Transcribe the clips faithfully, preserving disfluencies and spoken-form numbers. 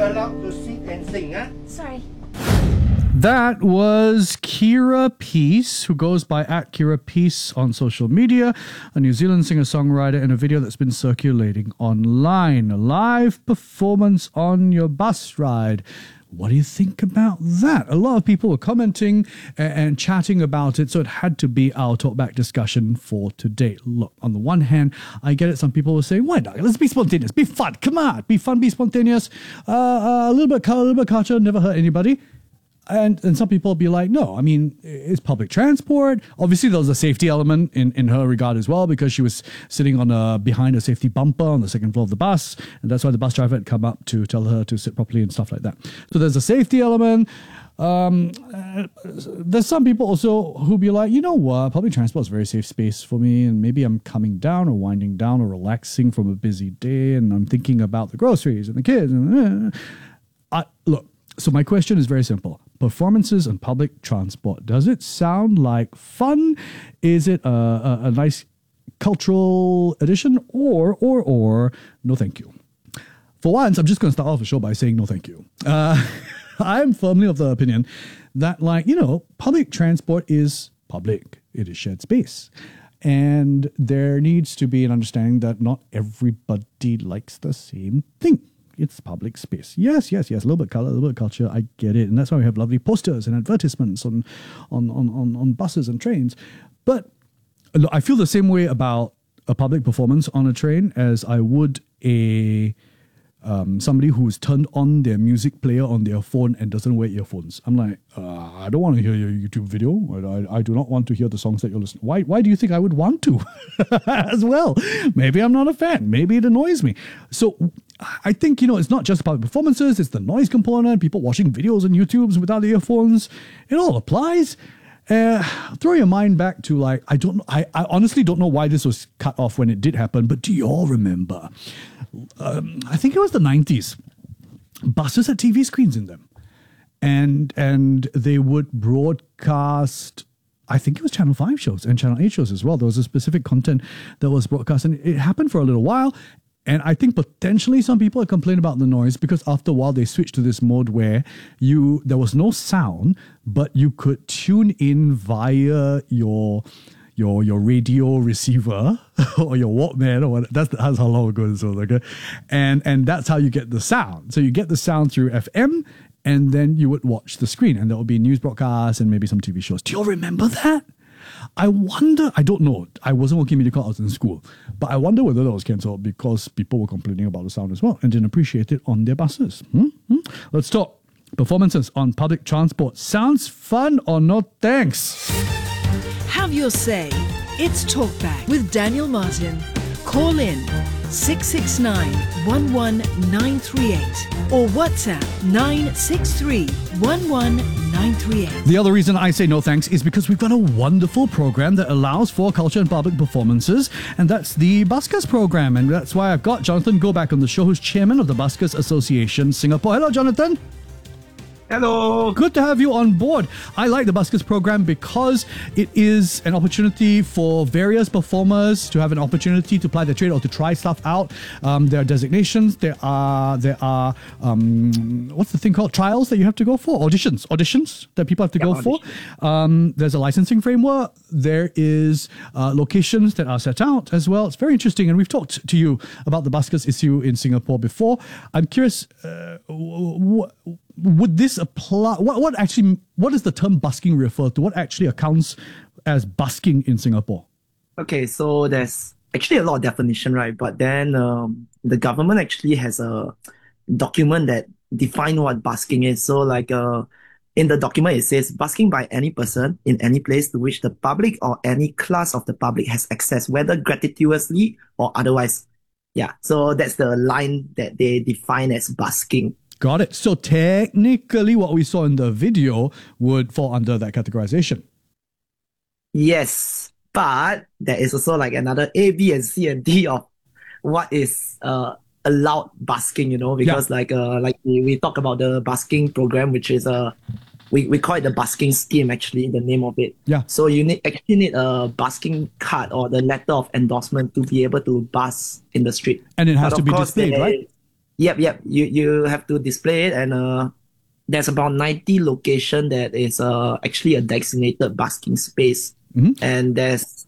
allowed to sit and sing, huh? Sorry. That was Kira Peace, who goes by at Kira Peace on social media, a New Zealand singer-songwriter, in a video that's been circulating online. A live performance on your bus ride. What do you think about that? A lot of people were commenting and, and chatting about it, so it had to be our talkback discussion for today. Look, on the one hand, I get it. Some people were saying, why not? Let's be spontaneous. Be fun. Come on. Be fun. Be spontaneous. Uh, uh, a little bit of color, a little bit of culture, never hurt anybody. And and some people will be like, no, I mean, it's public transport. Obviously, there was a safety element in, in her regard as well, because she was sitting on a behind a safety bumper on the second floor of the bus. And that's why the bus driver had come up to tell her to sit properly and stuff like that. So there's a safety element. Um, uh, there's some people also who be like, you know what, public transport is a very safe space for me. And maybe I'm coming down or winding down or relaxing from a busy day. And I'm thinking about the groceries and the kids. And, uh, I, look, so my question is very simple. Performances on public transport, does it sound like fun? Is it a, a, a nice cultural addition, or, or, or, no thank you? For once, I'm just going to start off the show by saying no thank you. Uh, I'm firmly of the opinion that, like, you know, public transport is public. It is shared space. And there needs to be an understanding that not everybody likes the same thing. It's public space. Yes, yes, yes. A little bit of color, a little bit of culture. I get it. And that's why we have lovely posters and advertisements on, on, on, on, on buses and trains. But look, I feel the same way about a public performance on a train as I would a um, somebody who's turned on their music player on their phone and doesn't wear earphones. I'm like, uh, I don't want to hear your YouTube video. I, I, I do not want to hear the songs that you're listening. Why, why do you think I would want to as well? Maybe I'm not a fan. Maybe it annoys me. So I think, you know, it's not just public performances, it's the noise component, people watching videos on YouTubes without earphones. It all applies. Uh, throw your mind back to, like, I don't I, I honestly don't know why this was cut off when it did happen, but do you all remember? Um, I think it was the nineties. Buses had T V screens in them. And and they would broadcast, I think it was Channel five shows and Channel eight shows as well. There was a specific content that was broadcast, and it happened for a little while. And I think potentially some people had complained about the noise because after a while they switched to this mode where you there was no sound, but you could tune in via your your your radio receiver or your Walkman or what. That's, that's how long ago this was, okay? And and that's how you get the sound. So you get the sound through F M, and then you would watch the screen, and there would be news broadcasts and maybe some T V shows. Do you all remember that? I wonder, I don't know, I wasn't working media call, I was in school, but I wonder whether that was cancelled because people were complaining about the sound as well and didn't appreciate it on their buses. Hmm? Hmm? Let's talk performances on public transport. Sounds fun or no thanks? Have your say. It's Talkback with Daniel Martin. Call in six six nine, one one nine three eight or WhatsApp nine six three, one one nine three eight. The other reason I say no thanks is because we've got a wonderful program that allows for culture and public performances, and that's the Buskers program. And that's why I've got Jonathan Goback on the show, who's chairman of the Buskers Association Singapore. Hello, Jonathan. Hello. Good to have you on board. I like the Buskers program because it is an opportunity for various performers to have an opportunity to apply their trade or to try stuff out. Um, there are designations. There are there are um, what's the thing called? Trials that you have to go for. Auditions. Auditions that people have to yeah, go audition. for. Um, there's a licensing framework. There is uh, locations that are set out as well. It's very interesting, and we've talked to you about the Buskers issue in Singapore before. I'm curious. Uh, w- w- Would this apply? What what actually? What does the term busking refer to? What actually accounts as busking in Singapore? Okay, so there's actually a lot of definition, right? But then um, the government actually has a document that define what busking is. So like uh, in the document, it says busking by any person in any place to which the public or any class of the public has access, whether gratuitously or otherwise. Yeah, so that's the line that they define as busking. Got it. So technically what we saw in the video would fall under that categorization. Yes, but there is also like another A, B, and C and D of what is uh, allowed busking, you know, because yeah. like uh, like we, we talk about the busking program, which is a, we, we call it the busking scheme, actually, the name of it. Yeah. So you need actually need a busking card or the letter of endorsement to be able to bus in the street. And it has but to be displayed, there, right? Yep, yep. You you have to display it, and uh, there's about ninety location that is uh actually a designated busking space, Mhm. and there's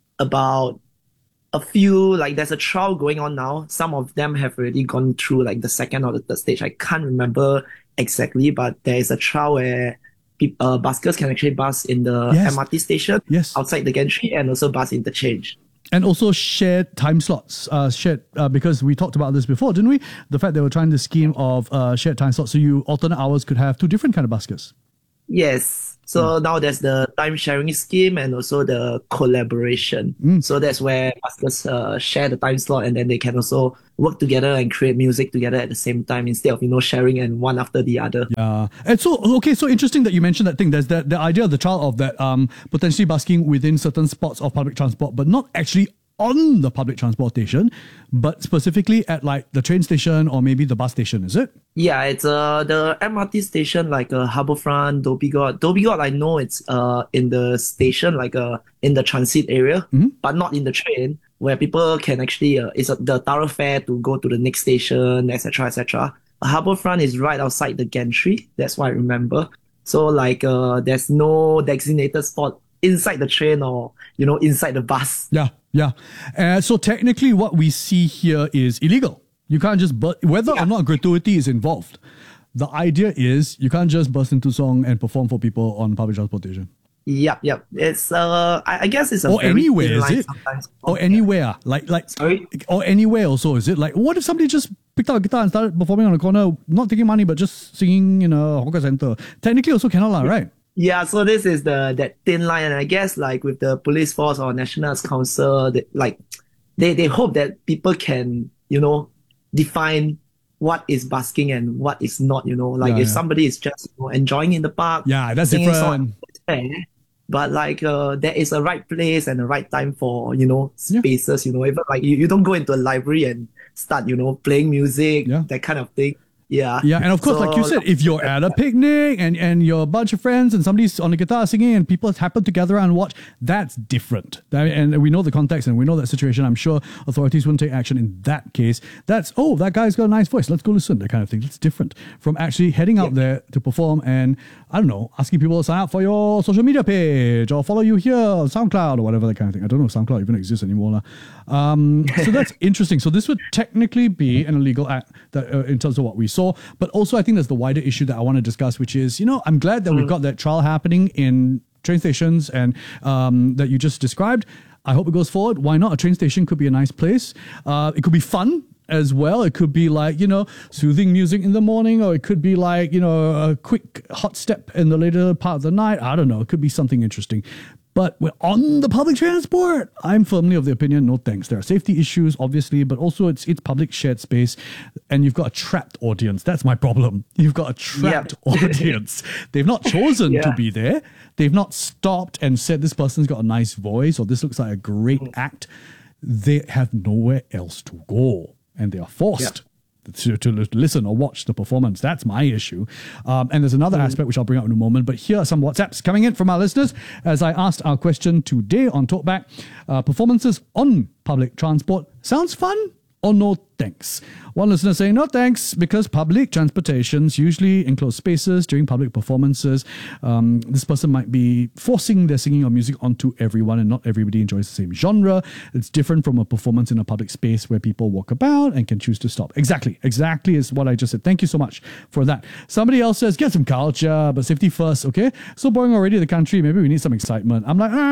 about a few like there's a trial going on now. Some of them have already gone through like the second or the third stage. I can't remember exactly, but there is a trial where peop uh, buskers can actually bus in the Yes. M R T station Yes. outside the gantry and also bus interchange. And also shared time slots, uh, shared uh, because we talked about this before, didn't we? The fact they were trying this scheme of uh, shared time slots, so you alternate hours could have two different kind of buskers. Yes. So now there's the time sharing scheme and also the collaboration. So that's where buskers uh, share the time slot, and then they can also work together and create music together at the same time instead of, you know, sharing and one after the other. Yeah, and so okay, so interesting that you mentioned that thing. There's that the idea of the trial of that um potentially busking within certain spots of public transport, but not actually on the public transportation, but specifically at like the train station or maybe the bus station. Is it? Yeah, it's uh the M R T station like uh, Harbourfront, Dhoby Ghaut. Dhoby Ghaut, I know it's uh in the station like uh in the transit area, but not in the train where people can actually uh, it's uh, the thoroughfare to go to the next station, et cetera, et cetera. Harbourfront is right outside the gantry. That's what I remember. So like uh there's no designated spot inside the train or you know inside the bus. Yeah, yeah. Uh, so technically, what we see here is illegal. You can't just bu- whether Yeah. or not gratuity is involved. The idea is you can't just burst into song and perform for people on public transportation. Yep, yep. It's uh I, I guess it's a Or very anywhere, thin is line it? sometimes. Or anywhere, like like Sorry? or anywhere also, is it? Like, what if somebody just picked up a guitar and started performing on the corner, not taking money but just singing in a hawker center? Technically, also cannot, lah, right? Yeah, so this is the that thin line, and I guess like with the police force or National Arts Council, they, like they they hope that people can you know define what is busking and what is not. You know, like Yeah, if yeah. somebody is just you know, enjoying in the park, Yeah, that's singing different. songs, it's fair. But like uh, there is a right place and a right time for you know Yeah. spaces. You know, even like you, you don't go into a library and start you know playing music, Yeah. that kind of thing. Yeah. Yeah, and of course, like you So, said, if you're at a picnic and, and you're a bunch of friends and somebody's on the guitar singing and people happen to gather around and watch, that's different. That- And we know the context and we know that situation. I'm sure authorities wouldn't take action in that case. That's, oh, that guy's got a nice voice. Let's go listen, that kind of thing. That's different from actually heading out there to perform and, I don't know, asking people to sign up for your social media page or follow you here on SoundCloud or whatever, that kind of thing. I don't know if SoundCloud even exists anymore. lah. Um, so that's interesting. So this would technically be an illegal act that, uh, in terms of what we saw. But also, I think there's the wider issue that I want to discuss, which is, you know, I'm glad that we've got that trial happening in train stations and um, that you just described. I hope it goes forward. Why not? A train station could be a nice place. Uh, it could be fun as well. It could be like, you know, soothing music in the morning, or it could be like, you know, a quick hot step in the later part of the night. I don't know. It could be something interesting. But we're on the public transport, I'm firmly of the opinion, no thanks. There are safety issues, obviously, but also it's it's public shared space, and you've got a trapped audience. That's my problem. You've got a trapped Yep. audience. They've not chosen to Yeah. be there. They've not stopped and said this person's got a nice voice or this looks like a great act. They have nowhere else to go, and they are forced. To, to listen or watch the performance. That's my issue. Um, and there's another aspect which I'll bring up in a moment. But here are some WhatsApps coming in from our listeners as I asked our question today on Talkback. Uh, performances on public transport sounds fun or no thanks? One listener saying no thanks because public transportation's usually enclosed spaces during public performances. Um, this person might be forcing their singing or music onto everyone, and not everybody enjoys the same genre. It's different from a performance in a public space where people walk about and can choose to stop. Exactly, exactly is what I just said. Thank you so much for that. Somebody else says, get some culture, but safety first, okay? So boring already, the country, maybe we need some excitement. I'm like,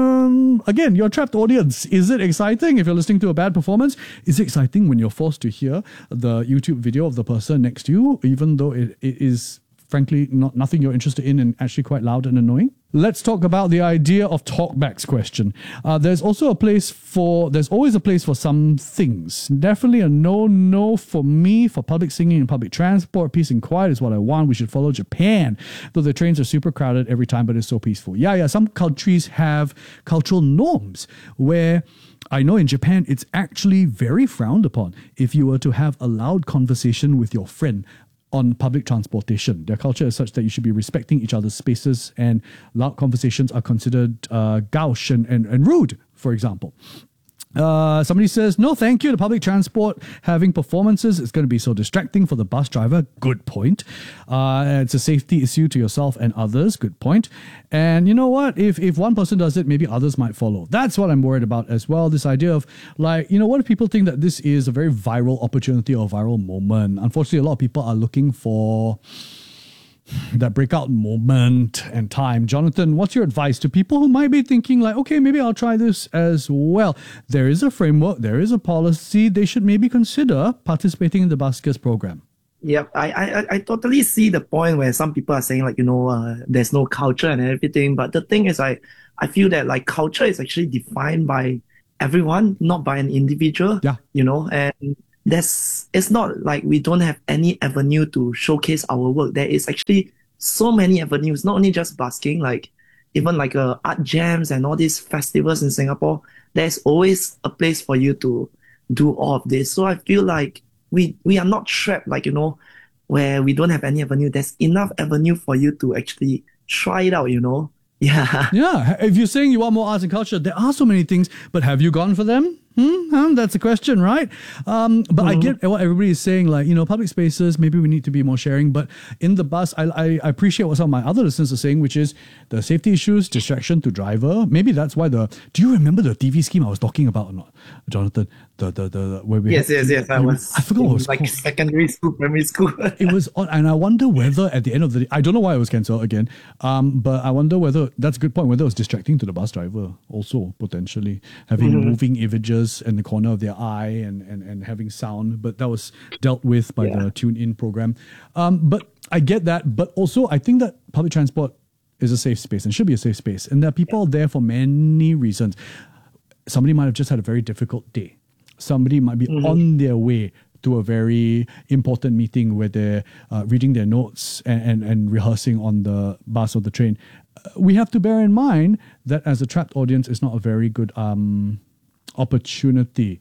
um, again, you're a trapped audience. Is it exciting if you're listening to a bad performance? Is it exciting when you're forced to hear the YouTube video of the person next to you, even though it, it is frankly not nothing you're interested in and actually quite loud and annoying? Let's talk about the idea of talkbacks question. Uh, there's also a place for, there's always a place for some things. Definitely a no-no for me for public singing and public transport. Peace and quiet is what I want. We should follow Japan, though the trains are super crowded every time, but it's so peaceful. Yeah, yeah, some countries have cultural norms where I know in Japan, it's actually very frowned upon if you were to have a loud conversation with your friend on public transportation. Their culture is such that you should be respecting each other's spaces, and loud conversations are considered uh, gauche and, and, and rude, for example. Uh, somebody says, no, thank you. The public transport having performances is going to be so distracting for the bus driver. Good point. Uh, it's a safety issue to yourself and others. Good point. And you know what? If if one person does it, maybe others might follow. That's what I'm worried about as well. This idea of like, you know, what if people think that this is a very viral opportunity or viral moment? Unfortunately, a lot of people are looking for that breakout moment and time. Jonathan, what's your advice to people who might be thinking like, okay, maybe I'll try this as well? There is a framework, there is a policy. They should maybe consider participating in the Buskers program. Yep, I, I I totally see the point where some people are saying like, you know, uh, there's no culture and everything. But the thing is, I, I feel that like culture is actually defined by everyone, not by an individual. Yeah. You know, and there's, it's not like we don't have any avenue to showcase our work. There is actually so many avenues, not only just busking, like even like uh, art jams and all these festivals in Singapore. There's always a place for you to do all of this. So I feel like we we are not trapped, like, you know, where we don't have any avenue. There's enough avenue for you to actually try it out, you know? Yeah. Yeah. If you're saying you want more arts and culture, there are so many things, but have you gone for them? Hmm? Huh? That's a question, right? Um, but I get what everybody is saying, like, you know, public spaces, maybe we need to be more sharing. But in the bus, I, I, I appreciate what some of my other listeners are saying, which is the safety issues, distraction to driver. Maybe that's why the, do you remember the T V scheme I was talking about or not, Jonathan? The, the, the, where we Yes, had, yes, yes. I was, I forgot what it was like called. secondary school, primary school. It was on, and I wonder whether at the end of the day, I don't know why it was cancelled again, um, but I wonder whether, that's a good point, whether it was distracting to the bus driver also, potentially, having Mm-hmm. moving images in the corner of their eye and, and, and having sound, but that was dealt with by Yeah. the Tune-In program. Um, but I get that, but also I think that public transport is a safe space and should be a safe space, and that people are there for many reasons. Somebody might have just had a very difficult day. Somebody might be Mm-hmm. on their way to a very important meeting where they're uh, reading their notes and, and, and rehearsing on the bus or the train. Uh, we have to bear in mind that as a trapped audience, it's not a very good um, opportunity.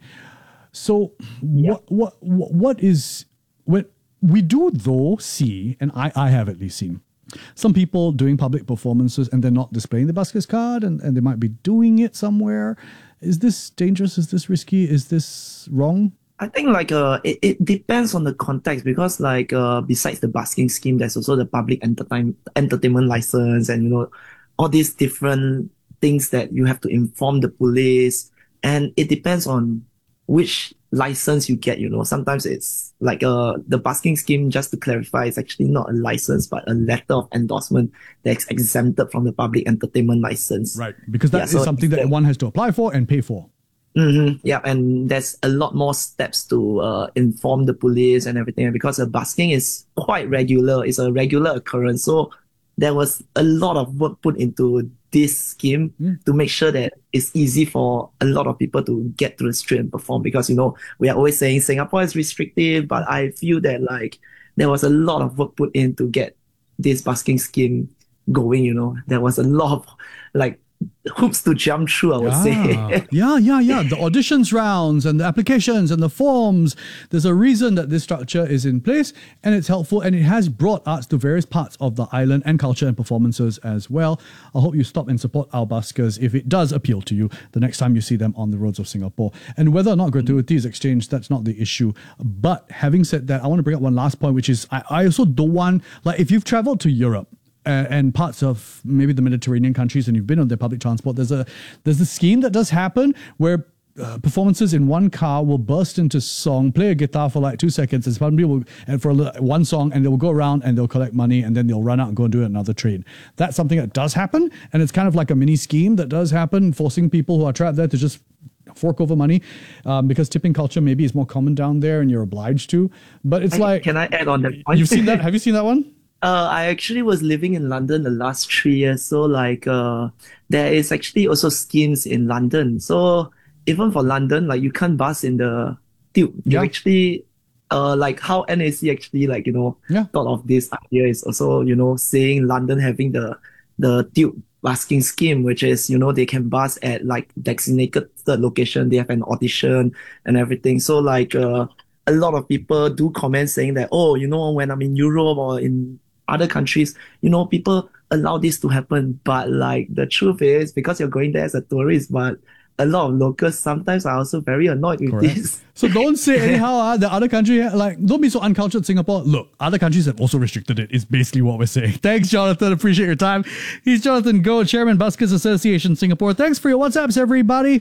So what, what, what, what is, when we do though see, and I, I have at least seen, some people doing public performances and they're not displaying the Buskers card, and, and they might be doing it somewhere. Is this dangerous? Is this risky? Is this wrong? I think like uh it, it depends on the context, because like uh besides the busking scheme, there's also the public entertain entertainment license, and you know, all these different things that you have to inform the police, and it depends on which license you get, you know. Sometimes it's like uh the busking scheme, just to clarify, is actually not a license but a letter of endorsement that's exempted from the public entertainment license. Right. Because that Yeah, is so something that instead- one has to apply for and pay for. Mm-hmm. Yeah, and there's a lot more steps to uh, inform the police and everything, because the busking is quite regular. It's a regular occurrence. So there was a lot of work put into this scheme Mm. to make sure that it's easy for a lot of people to get to the street and perform. Because, you know, we are always saying Singapore is restrictive, but I feel that like there was a lot of work put in to get this busking scheme going, you know. There was a lot of like hoops to jump through, I would Ah, say. yeah, yeah, yeah. The auditions rounds and the applications and the forms. There's a reason that this structure is in place, and it's helpful, and it has brought arts to various parts of the island and culture and performances as well. I hope you stop and support our buskers if it does appeal to you the next time you see them on the roads of Singapore. And whether or not gratuity is exchanged, that's not the issue. But having said that, I want to bring up one last point, which is I, I also don't want, like, if you've traveled to Europe, Uh, and parts of maybe the Mediterranean countries, and you've been on their public transport, there's a there's a scheme that does happen where uh, performances in one car will burst into song, play a guitar for like two seconds, and somebody will, and for a little, one song, and they will go around and they'll collect money, and then they'll run out and go and do it on another train. That's something that does happen, and it's kind of like a mini scheme that does happen, forcing people who are trapped there to just fork over money, um, because tipping culture maybe is more common down there, and you're obliged to. But it's I- like, Can I add on that point? you've seen that? Have you seen that one? Uh, I actually was living in London the last three years, so like uh, there is actually also schemes in London. So even for London, like you can't bus in the tube. You Yeah. actually, uh, like how N A C actually like you know Yeah. thought of this idea is also you know saying London having the the tube busking scheme, which is you know they can bus at like designated location. They have an audition and everything. So like uh, a lot of people do comment saying that, oh, you know, when I'm in Europe or in other countries, you know, people allow this to happen. But like the truth is, because you're going there as a tourist, but a lot of locals sometimes are also very annoyed with Correct. this. So don't say anyhow, uh, the other country, like, don't be so uncultured, Singapore. Look, other countries have also restricted it, is basically what we're saying. Thanks, Jonathan. Appreciate your time. He's Jonathan Goh, Chairman, Buskers Association Singapore. Thanks for your WhatsApps, everybody.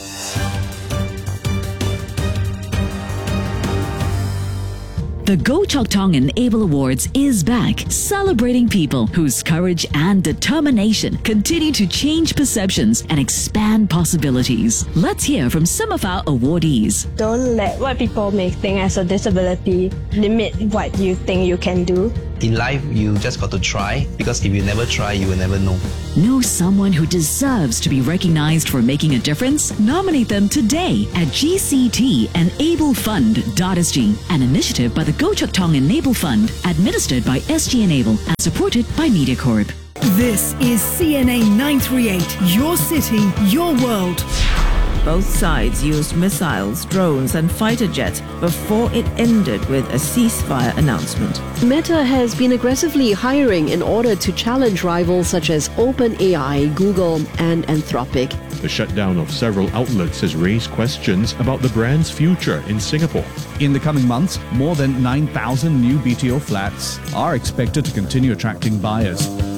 The Go Chok Tong Enable Awards is back, celebrating people whose courage and determination continue to change perceptions and expand possibilities. Let's hear from some of our awardees. Don't let what people may think as a disability limit what you think you can do. In life, you just got to try, because if you never try, you will never know. Know someone who deserves to be recognized for making a difference? Nominate them today at G C T Enable Fund dot S G, an initiative by the Go Chok Tong Enable Fund, administered by S G Enable and supported by MediaCorp. This is C N A nine thirty-eight, your city, your world. Both sides used missiles, drones and fighter jets before it ended with a ceasefire announcement. Meta has been aggressively hiring in order to challenge rivals such as OpenAI, Google and Anthropic. The shutdown of several outlets has raised questions about the brand's future in Singapore. In the coming months, more than nine thousand new B T O flats are expected to continue attracting buyers.